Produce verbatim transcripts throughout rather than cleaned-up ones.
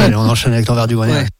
Allez, on enchaîne avec l'envers du grenier. Ouais.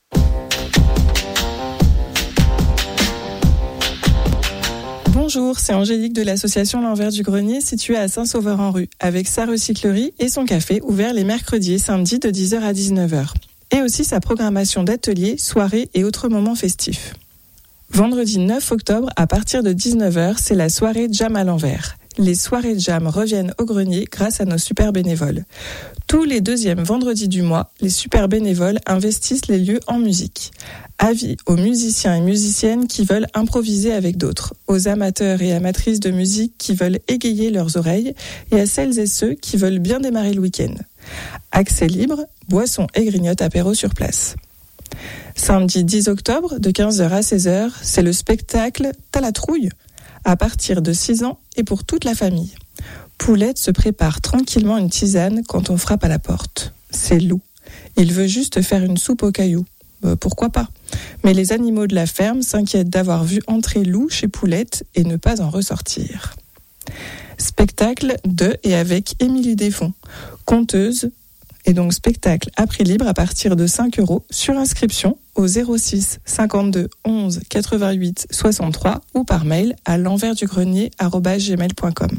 Bonjour, c'est Angélique de l'association L'Envers du Grenier située à Saint-Sauveur-en-Rue avec sa recyclerie et son café ouvert les mercredis et samedis de dix heures à dix-neuf heures. Et aussi sa programmation d'ateliers, soirées et autres moments festifs. Vendredi neuf octobre à partir de dix-neuf heures, c'est la soirée Jam à l'envers. Les soirées Jam reviennent au grenier grâce à nos super bénévoles. Tous les deuxièmes vendredis du mois, les super bénévoles investissent les lieux en musique. Avis aux musiciens et musiciennes qui veulent improviser avec d'autres, aux amateurs et amatrices de musique qui veulent égayer leurs oreilles et à celles et ceux qui veulent bien démarrer le week-end. Accès libre, boissons et grignotes apéro sur place. Samedi dix octobre, de quinze heures à seize heures, c'est le spectacle T'as la trouille, à partir de six ans et pour toute la famille. Poulette se prépare tranquillement une tisane quand on frappe à la porte. C'est Lou. Il veut juste faire une soupe aux cailloux. Euh, pourquoi pas ? Mais les animaux de la ferme s'inquiètent d'avoir vu entrer Lou chez Poulette et ne pas en ressortir. Spectacle de et avec Émilie Desfonds, conteuse, et donc spectacle à prix libre à partir de cinq euros sur inscription au zéro six cinquante-deux onze quatre-vingt-huit soixante-trois ou par mail à l'enversdugrenier arobase gmail point com.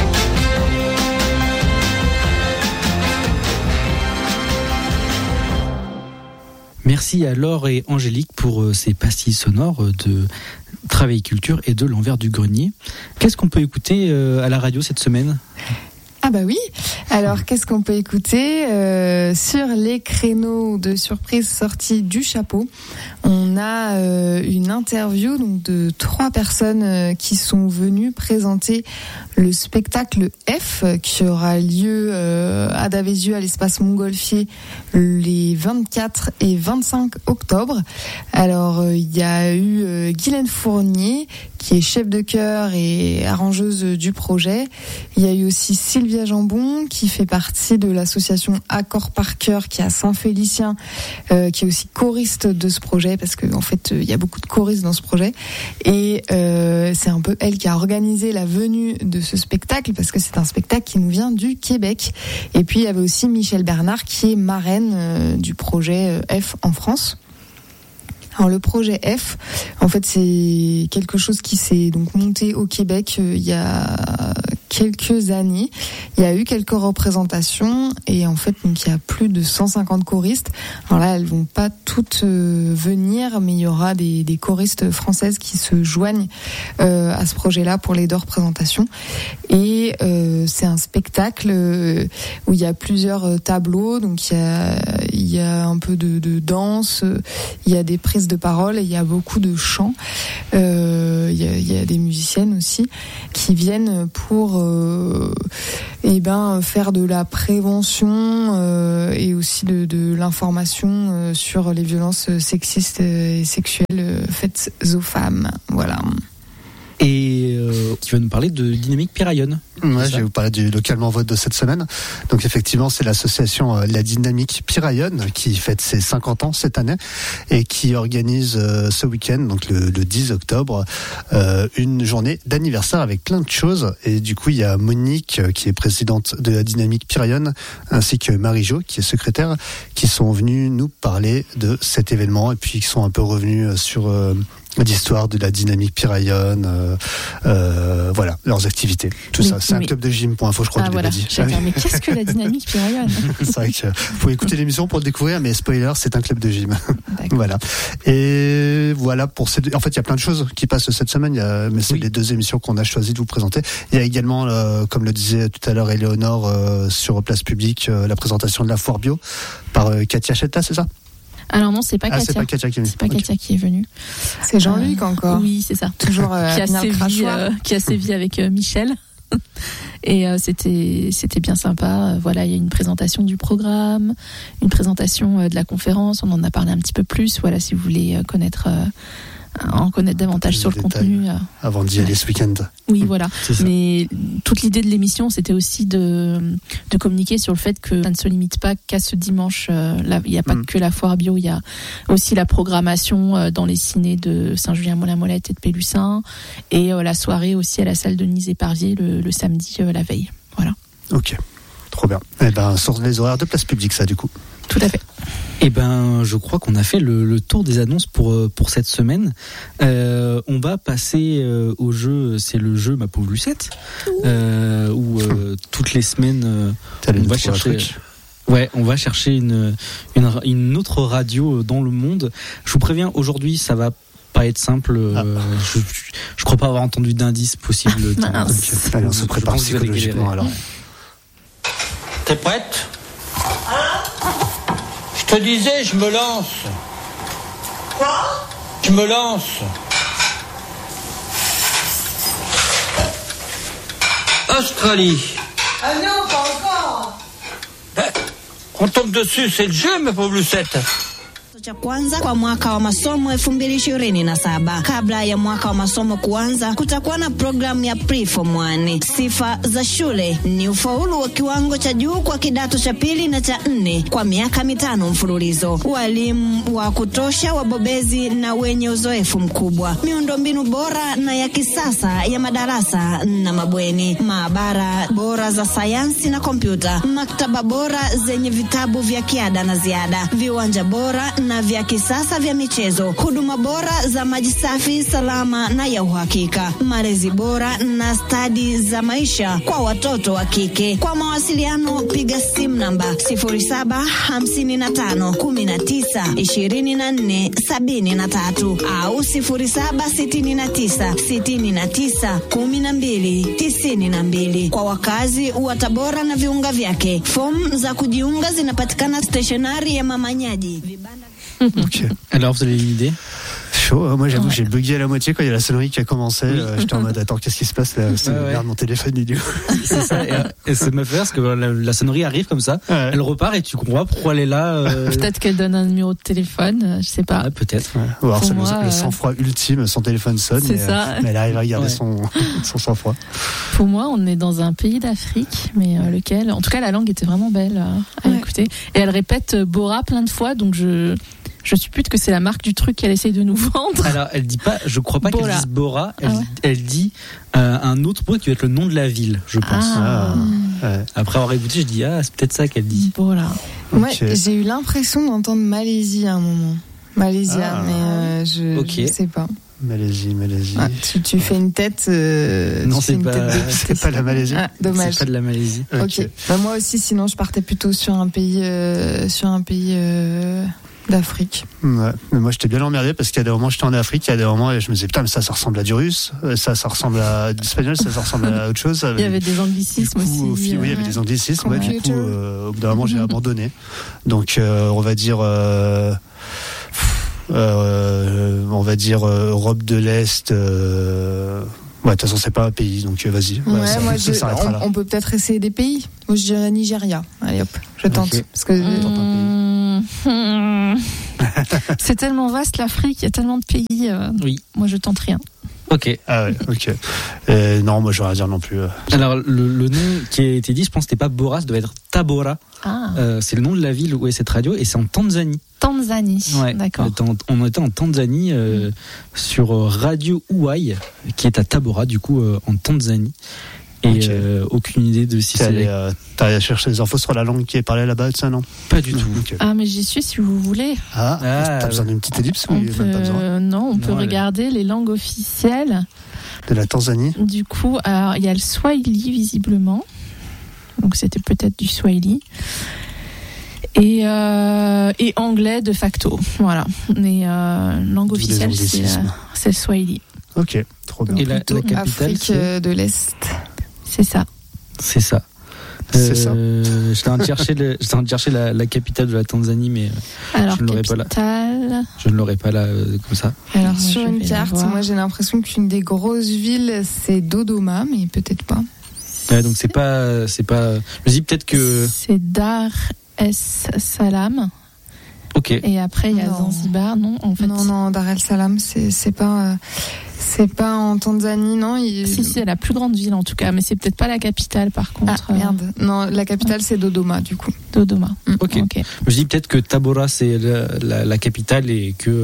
Merci à Laure et Angélique pour ces pastilles sonores de Travail Culture et de l'Envers du Grenier. Qu'est-ce qu'on peut écouter à la radio cette semaine ? Ah bah oui, alors qu'est-ce qu'on peut écouter euh, sur les créneaux de surprise sortis du chapeau? On a euh, une interview donc de trois personnes euh, qui sont venues présenter le spectacle F qui aura lieu euh, à Davézieux à l'espace Montgolfier les vingt-quatre et vingt-cinq octobre. Alors il euh, y a eu euh, Guylaine Fournier qui est chef de chœur et arrangeuse du projet. Il y a eu aussi Sylvia Jambon qui fait partie de l'association Accord par cœur qui est à Saint-Félicien, euh, qui est aussi choriste de ce projet parce que en fait il y a beaucoup de choristes dans ce projet et euh, c'est un peu elle qui a organisé la venue de ce spectacle parce que c'est un spectacle qui nous vient du Québec. Et puis il y avait aussi Michel Bernard qui est marraine euh, du projet F en France. Alors le projet F, en fait, c'est quelque chose qui s'est donc monté au Québec euh, il y a quelques années. Il y a eu quelques représentations et en fait, donc il y a plus de cent cinquante choristes. Alors là, elles vont pas toutes euh, venir, mais il y aura des, des choristes françaises qui se joignent euh, à ce projet-là pour les deux représentations. Et euh, c'est un spectacle euh, où il y a plusieurs tableaux. Donc il y a il y a un peu de, de danse, il y a des prises de parole et il y a beaucoup de chants. Euh, il y a, il y a des musiciennes aussi qui viennent pour euh, eh ben faire de la prévention euh, et aussi de, de l'information euh, sur les violences sexistes et sexuelles faites aux femmes. Voilà. Et euh, qui va nous parler de Dynamique Piraillonne. Ouais, je vais vous parler du localement vote de cette semaine. Donc effectivement, c'est l'association euh, La Dynamique Piraillonne qui fête ses cinquante ans cette année et qui organise euh, ce week-end, donc le, le dix octobre, euh, une journée d'anniversaire avec plein de choses. Et du coup, il y a Monique euh, qui est présidente de La Dynamique Piraillonne ainsi que Marie-Jo qui est secrétaire qui sont venus nous parler de cet événement et puis qui sont un peu revenus sur euh, l'histoire de la Dynamique Piraillonne, euh, euh, voilà, leurs activités, tout mais, ça. C'est mais... un club de gym pour info, je crois ah, que je voilà. l'ai pas dit. J'attends, mais qu'est-ce que la Dynamique Piraillonne? C'est vrai que vous pouvez écouter l'émission pour le découvrir, mais spoiler, c'est un club de gym. Voilà. Et voilà pour ces deux... En fait, il y a plein de choses qui passent cette semaine, il y a... mais c'est oui. les deux émissions qu'on a choisi de vous présenter. Il y a également, euh, comme le disait tout à l'heure Éléonore, euh, sur Place Publique, euh, la présentation de la foire bio par euh, Katia Chetta, c'est ça? Alors non, c'est pas ah, Katia. C'est pas Katia qui est venue. C'est pas okay. Katia qui est venue. C'est Jean-Luc euh, encore. Oui, c'est ça. Toujours euh, qui a sévi, euh, qui a sévi avec euh, Michel. Et euh, c'était c'était bien sympa. Euh, voilà, il y a une présentation du programme, une présentation euh, de la conférence. On en a parlé un petit peu plus. Voilà, si vous voulez euh, connaître. Euh, en connaître davantage sur le contenu. Avant d'y aller ouais. ce week-end. Oui, voilà. Mais toute l'idée de l'émission, c'était aussi de, de communiquer sur le fait que ça ne se limite pas qu'à ce dimanche. Là, il n'y a pas mm. que la foire bio, il y a aussi la programmation dans les cinés de Saint-Julien-Molin-Molette et de Pélussin, et la soirée aussi à la salle Denise-Éparvier le, le samedi, la veille. Voilà. Ok, trop bien. Eh ben, sur les horaires de Place Publique, ça, du coup. Tout à fait. Eh ben, je crois qu'on a fait le, le tour des annonces pour pour cette semaine. Euh, on va passer euh, au jeu. C'est le jeu Ma pauvre Lucette, euh, où euh, toutes les semaines euh, on va chercher. Ouais, on va chercher une, une une autre radio dans le monde. Je vous préviens, aujourd'hui, ça va pas être simple. Ah. Euh, je, je crois pas avoir entendu d'indice possible. Ah, donc, allez, on se prépare psychologiquement alors. T'es prête? Je te disais, je me lance. Quoi? Je me lance. Australie. Ah non, pas encore. Ben, on tombe dessus, c'est le jeu, ma pauvre Lucette. Cha kwanza kwa mwaka wa masomo elfu mbili ishirini na saba. Kabla ya mwaka wa masomo kuanza, kutakuwa na programu ya Pre-Form one. Sifa za shule ni ufaulu wa kiwango cha juu kwa kidato cha pili na cha nne kwa miaka mitano mfululizo. Walimu wa kutosha, wabobezi na wenye uzoefu mkubwa. Miundombinu bora na ya kisasa ya madarasa na mabweni. Maabara bora za sayansi na kompyuta. Maktaba bora zenye vitabu vya kiada na ziada. Viwanja bora na vya kisasa vya michezo, huduma bora za maji safi, salama na ya uhakika, malezi bora na stadi za maisha kwa watoto wa kike. Kwa mawasiliano piga simu namba sifuri saba hamsini na tano kumi na tisa ishirini na nne sabini na tatu au sifuri saba sitini na tisa sitini na tisa kumi na mbili tisini na mbili. Kwa wakazi wa Tabora na viunga vyake, fomu za kujiunga zinapatikana stationari ya Mama Nyaji. Okay. Alors, vous avez une idée? Chaud. Moi, j'avoue, ouais. J'ai bugué à la moitié quand il y a la sonnerie qui a commencé. Oui. Euh, j'étais en mode, attends, qu'est-ce qui se passe là? C'est ouais, ouais. Mon téléphone idiot. C'est ça. Et, et ça me fait rire parce que la, la sonnerie arrive comme ça. Ouais. Elle repart et tu comprends pas pourquoi elle est là. Euh... Peut-être qu'elle donne un numéro de téléphone, je sais pas. Ouais, peut-être. Ouais. Ou alors, c'est moi, le, le sang-froid euh... ultime. Son téléphone sonne. C'est mais, ça. Euh, mais elle arrive à garder ouais. son, son sang-froid. Pour moi, on est dans un pays d'Afrique, mais euh, lequel, en tout cas, la langue était vraiment belle à ouais. écouter. Et elle répète Bora plein de fois, donc je. Je suppute que c'est la marque du truc qu'elle essaye de nous vendre. Alors, elle dit pas, je crois pas Bora. Qu'elle dise Bora, elle, ah ouais. elle dit euh, un autre mot qui va être le nom de la ville, je pense. Ah. Ah. Ouais. Après avoir écouté, je dis, ah, c'est peut-être ça qu'elle dit. Bora. Moi, okay. J'ai eu l'impression d'entendre Malaisie à un moment. Malaisie, ah. mais euh, je, okay. je sais pas. Malaisie, Malaisie. Ah, tu, tu fais une tête. Euh, non, c'est pas, tête c'est pas la Malaisie. Ah, dommage. C'est pas de la Malaisie. Ok. okay. Bah, moi aussi, sinon, je partais plutôt sur un pays, euh, sur un pays. Euh, d'Afrique. Ouais, mais moi j'étais bien emmerdé parce qu'il y a des moments j'étais en Afrique, il y a des moments et je me disais putain mais ça ça ressemble à du russe, ça ça ressemble à de l'espagnol, ça ça ressemble à autre chose. Il y avait des anglicismes coup, aussi. Oui, il y avait des anglicismes. Ouais, du coup, euh, au bout d'un moment j'ai abandonné. Donc euh, on va dire, euh, euh, on va dire euh, Europe de l'Est. Euh, Ouais, de toute façon, c'est pas un pays, donc vas-y. Ouais, ouais, ça, moi, ça, je, ça on, on peut peut-être essayer des pays. Moi, je dirais Nigeria. Allez hop, je tente. Okay. Parce que mmh, mmh. C'est tellement vaste l'Afrique, il y a tellement de pays. Euh, oui. Moi, je tente rien. Ok. Ah ouais, ok. Euh, non, moi, je vais rien dire non plus. Alors, le, le nom qui a été dit, je pense que c'était pas Bora, ça devait être Tabora. Ah. Euh, c'est le nom de la ville où est cette radio et c'est en Tanzanie. Tanzanie, ouais, d'accord. On était en Tanzanie euh, mmh. sur Radio Uwai, qui est à Tabora, du coup, euh, en Tanzanie. Et okay. euh, aucune idée de si t'as c'est. Allé, euh, t'as allé chercher des infos sur la langue qui est parlée là-bas, ça, non? Pas du non, tout. Okay. Ah, mais j'y suis si vous voulez. Ah, ah t'as besoin d'une petite ellipse ou peut, même pas besoin? Non, on non, peut regarder est... les langues officielles. De la Tanzanie? Du coup, alors, il y a le Swahili, visiblement. Donc, c'était peut-être du Swahili. Et, euh, et anglais de facto. Voilà. Mais euh, langue officielle, c'est, euh, c'est le Swahili. Ok, trop bien. Et la, la capitale, Afrique c'est... de l'Est. C'est ça. C'est ça. C'est ça. Euh, j'étais en train de chercher, le, j'étais en train de chercher la, la capitale de la Tanzanie, mais alors, je ne l'aurais pas là. Je ne l'aurais pas là euh, comme ça. Alors sur une carte, moi j'ai l'impression qu'une des grosses villes c'est Dodoma, mais peut-être pas. Ouais, donc c'est pas, c'est pas. Je me dis peut-être que. C'est Dar es Salaam. Ok. Et après il y a non. Zanzibar, non en fait. Non non, Dar es Salaam, c'est c'est pas. Euh... C'est pas en Tanzanie, non il... Si, c'est la plus grande ville en tout cas, mais c'est peut-être pas la capitale par contre. Ah, merde. Non, la capitale c'est Dodoma du coup. Dodoma. Mmh. Ok. okay. Je dis peut-être que Tabora c'est la, la, la capitale et que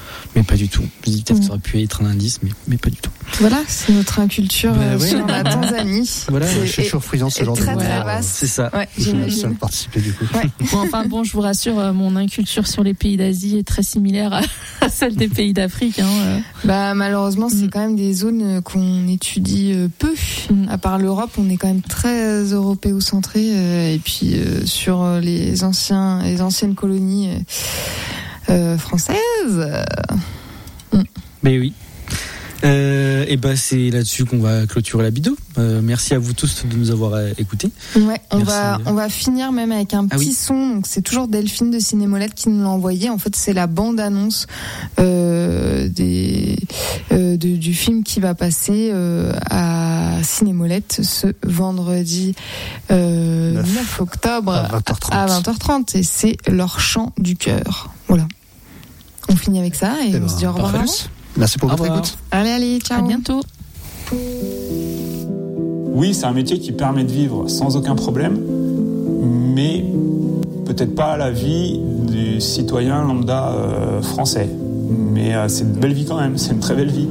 mais pas du tout. Je dis peut-être mmh. que ça aurait pu être un indice, mais, mais pas du tout. Voilà, c'est notre inculture bah, ouais. sur la Tanzanie. Voilà, je suis toujours friand ce genre très, de très moment. vaste. C'est ça. Ouais, je vais seul participer du coup. Ouais. Bon, enfin bon, je vous rassure, mon inculture sur les pays d'Asie est très similaire à, à celle des pays d'Afrique. Hein. Bah malheureusement, c'est mmh. quand même des zones qu'on étudie peu. Mmh. À part l'Europe, on est quand même très européocentré. Et puis euh, sur les anciens, les anciennes colonies euh, françaises. Mmh. Mais oui. Euh, et ben c'est là-dessus qu'on va clôturer la vidéo. Euh, merci à vous tous de nous avoir euh, écoutés. Ouais, on merci. va on va finir même avec un ah petit oui. son. Donc c'est toujours Delphine de Cinémolette qui nous l'a envoyé. En fait, c'est la bande annonce euh, des euh, de, du film qui va passer euh, à Cinémolette ce vendredi euh, neuf octobre à vingt heures trente. À vingt heures trente. Et c'est Leur chant du cœur. Voilà. On finit avec ça et, et on ben, se dit au revoir. Merci pour votre écoute. Allez, allez, ciao. À bientôt. Oui, c'est un métier qui permet de vivre sans aucun problème, mais peut-être pas à la vie du citoyen lambda euh, français. Mais euh, c'est une belle vie quand même, c'est une très belle vie.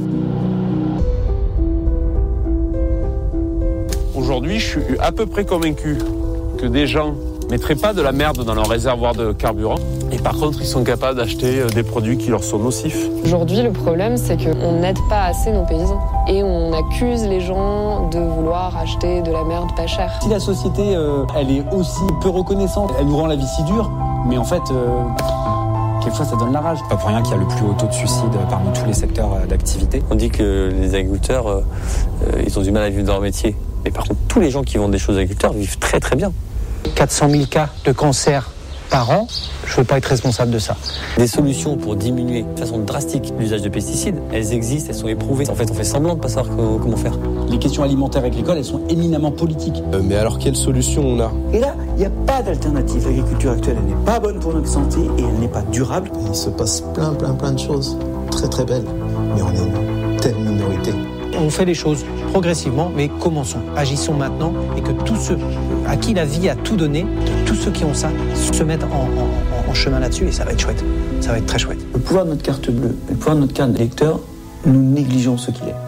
Aujourd'hui, je suis à peu près convaincu que des gens mettraient pas de la merde dans leur réservoir de carburant. Et par contre, ils sont capables d'acheter des produits qui leur sont nocifs. Aujourd'hui, le problème, c'est qu'on n'aide pas assez nos paysans. Et on accuse les gens de vouloir acheter de la merde pas chère. Si la société, euh, elle est aussi peu reconnaissante, elle nous rend la vie si dure, mais en fait, euh, quelquefois, ça donne la rage. Pas pour rien qu'il y a le plus haut taux de suicide parmi tous les secteurs d'activité. On dit que les agriculteurs, euh, ils ont du mal à vivre de leur métier. Mais par contre, tous les gens qui vendent des choses aux agriculteurs vivent très très bien. quatre cent mille cas de cancer par an, je ne veux pas être responsable de ça. Des solutions pour diminuer de façon drastique l'usage de pesticides, elles existent, elles sont éprouvées. En fait, on fait semblant de ne pas savoir comment, comment faire. Les questions alimentaires agricoles, elles sont éminemment politiques. Euh, mais alors, quelle solution on a ? Et là, il n'y a pas d'alternative. L'agriculture actuelle, elle n'est pas bonne pour notre santé et elle n'est pas durable. Il se passe plein, plein, plein de choses très, très belles. Mais on est une telle minorité. On fait les choses progressivement, mais commençons. Agissons maintenant et que tous ceux à qui la vie a tout donné, tous ceux qui ont ça, se mettent en, en, en chemin là-dessus et ça va être chouette. Ça va être très chouette. Le pouvoir de notre carte bleue, le pouvoir de notre carte d'électeur, nous négligeons ce qu'il est.